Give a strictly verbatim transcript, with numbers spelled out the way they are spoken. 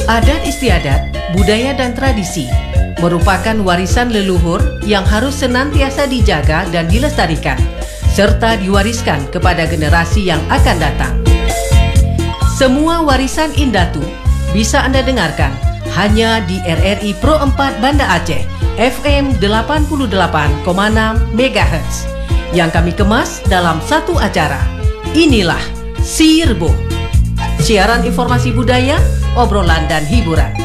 Adat istiadat, budaya dan tradisi merupakan warisan leluhur yang harus senantiasa dijaga dan dilestarikan, serta diwariskan kepada generasi yang akan datang. Semua warisan Indatu bisa Anda dengarkan hanya di R R I Pro empat Banda Aceh, F M delapan puluh delapan koma enam megahertz, yang kami kemas dalam satu acara. Inilah Sirbo, siaran informasi budaya, obrolan dan hiburan.